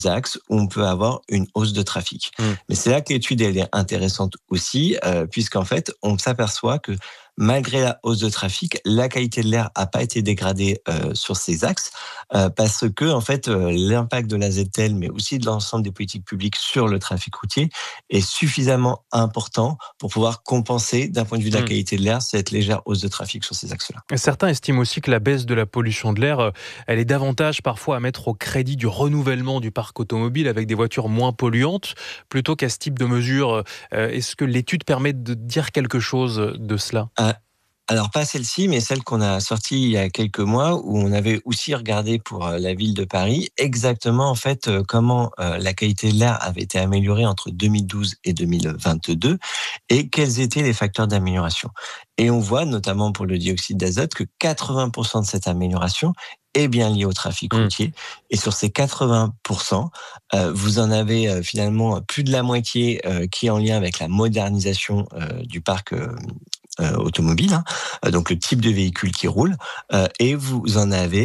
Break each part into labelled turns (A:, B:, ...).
A: axes où on peut avoir une hausse de trafic. Mais c'est là que l'étude elle est intéressante aussi, puisqu'en fait, on s'aperçoit que malgré la hausse de trafic, la qualité de l'air n'a pas été dégradée sur ces axes, parce que en fait, l'impact de la ZTL, mais aussi de l'ensemble des politiques publiques sur le trafic routier, est suffisamment important pour pouvoir compenser, d'un point de vue de la qualité de l'air, cette légère hausse de trafic sur ces axes-là.
B: Certains estiment aussi que la baisse de la pollution de l'air, elle est davantage parfois à mettre au crédit du renouvellement du parc automobile avec des voitures moins polluantes, plutôt qu'à ce type de mesures. Est-ce que l'étude permet de dire quelque chose de cela ?
A: Alors pas celle-ci, mais celle qu'on a sortie il y a quelques mois, où on avait aussi regardé pour la ville de Paris exactement en fait comment la qualité de l'air avait été améliorée entre 2012 et 2022 et quels étaient les facteurs d'amélioration. Et on voit notamment pour le dioxyde d'azote que 80% de cette amélioration est bien liée au trafic routier. Et sur ces 80%, vous en avez finalement plus de la moitié qui est en lien avec la modernisation du parc automobile, donc le type de véhicule qui roule, et vous en avez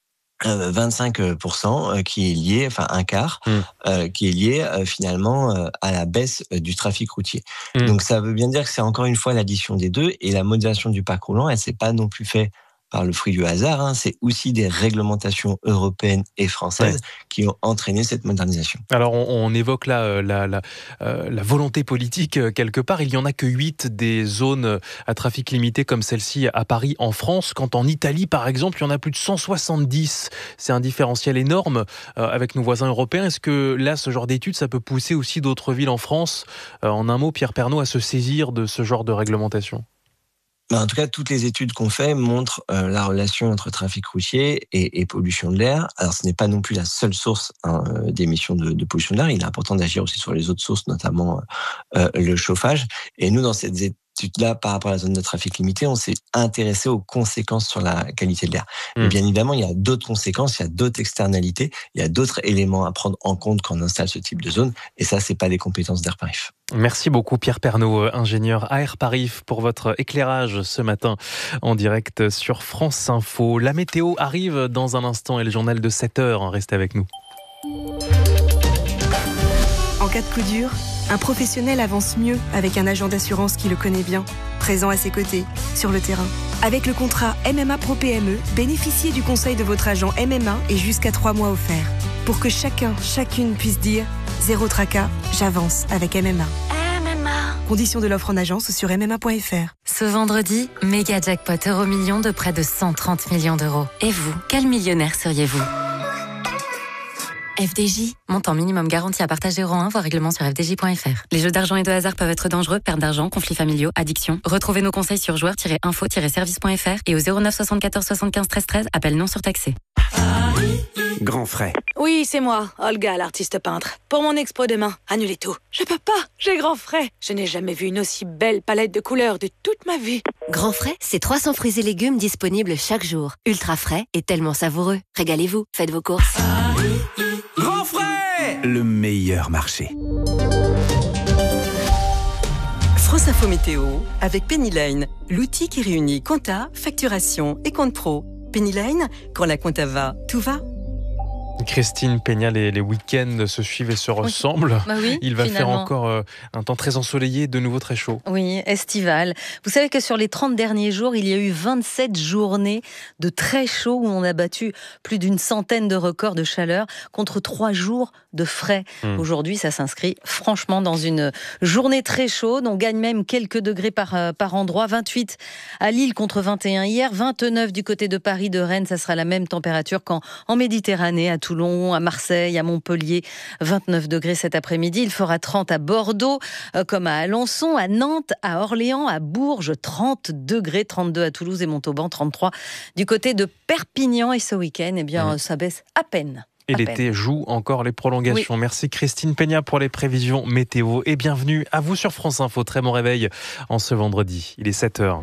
A: 25% qui est lié, enfin un quart, qui est lié finalement à la baisse du trafic routier. Donc ça veut bien dire que c'est encore une fois l'addition des deux, et la modernisation du parc roulant, elle s'est pas non plus fait par le fruit du hasard, c'est aussi des réglementations européennes et françaises qui ont entraîné cette modernisation.
B: Alors on évoque là la volonté politique quelque part. Il n'y en a que 8 des zones à trafic limité comme celle-ci à Paris en France, quand en Italie par exemple il y en a plus de 170. C'est un différentiel énorme avec nos voisins européens. Est-ce que là ce genre d'études ça peut pousser aussi d'autres villes en France, en un mot Pierre Pernaut, à se saisir de ce genre de réglementation ?
A: En tout cas, toutes les études qu'on fait montrent la relation entre trafic routier et pollution de l'air. Alors, ce n'est pas non plus la seule source d'émissions de pollution de l'air. Il est important d'agir aussi sur les autres sources, notamment le chauffage. Et nous, dans cette étude-là, par rapport à la zone de trafic limité, on s'est intéressé aux conséquences sur la qualité de l'air. Mais bien évidemment, il y a d'autres conséquences, il y a d'autres externalités, il y a d'autres éléments à prendre en compte quand on installe ce type de zone. Et ça, c'est pas des compétences d'Airparif.
B: Merci beaucoup Pierre Pernaut, ingénieur à Airparif, pour votre éclairage ce matin en direct sur France Info. La météo arrive dans un instant et le journal de 7h. Restez avec nous.
C: En cas de coup dur, un professionnel avance mieux avec un agent d'assurance qui le connaît bien, présent à ses côtés, sur le terrain. Avec le contrat MMA Pro PME, bénéficiez du conseil de votre agent MMA et jusqu'à 3 mois offerts. Pour que chacune puisse dire « Zéro tracas, j'avance avec MMA ». Conditions de l'offre en agence sur MMA.fr.
D: Ce vendredi, méga jackpot Euromillions de près de 130 millions d'euros. Et vous, quel millionnaire seriez-vous ? FDJ, montant minimum garanti à partager euro 1, voir règlement sur fdj.fr. Les jeux d'argent et de hasard peuvent être dangereux, perte d'argent, conflits familiaux, addiction. Retrouvez nos conseils sur joueurs-info-service.fr et au 09 74 75 13 13, appel non surtaxé.
E: Grand frais.
F: Oui, c'est moi, Olga, l'artiste peintre. Pour mon expo demain, annulez tout. Je peux pas, j'ai grand frais. Je n'ai jamais vu une aussi belle palette de couleurs de toute ma vie.
G: Grand frais, c'est 300 fruits et légumes disponibles chaque jour. Ultra frais et tellement savoureux. Régalez-vous, faites vos courses.
E: Grand frais, le meilleur marché.
H: France Info Météo avec Pennyline, l'outil qui réunit compta, facturation et compte pro. Pennyline, quand la compta va, tout va.
B: Christine Peña, les week-ends se suivent et se ressemblent.
I: Bah oui,
B: il va
I: finalement
B: faire encore un temps très ensoleillé, de nouveau très chaud.
I: Oui, estival. Vous savez que sur les 30 derniers jours, il y a eu 27 journées de très chaud où on a battu plus d'une centaine de records de chaleur contre 3 jours de frais. Aujourd'hui, ça s'inscrit franchement dans une journée très chaude. On gagne même quelques degrés par endroit. 28 à Lille contre 21 hier, 29 du côté de Paris, de Rennes. Ça sera la même température qu'en Méditerranée, à Toulon, à Marseille, à Montpellier, 29 degrés cet après-midi. Il fera 30 à Bordeaux, comme à Alençon, à Nantes, à Orléans, à Bourges, 30 degrés, 32 à Toulouse et Montauban, 33 du côté de Perpignan. Et ce week-end, eh bien, ça baisse à peine.
B: Et l'été joue encore les prolongations. Oui. Merci Christine Peña pour les prévisions météo. Et bienvenue à vous sur France Info. Très bon réveil en ce vendredi. Il est 7h.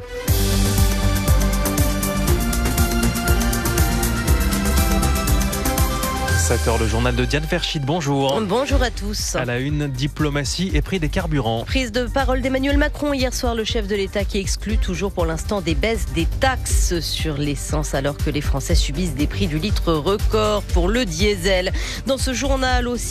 B: 7h, le journal de Diane Ferchid. Bonjour.
J: Bonjour à tous.
B: À la une, diplomatie et prix des carburants.
J: Prise de parole d'Emmanuel Macron hier soir, le chef de l'État qui exclut toujours pour l'instant des baisses des taxes sur l'essence alors que les Français subissent des prix du litre record pour le diesel. Dans ce journal aussi,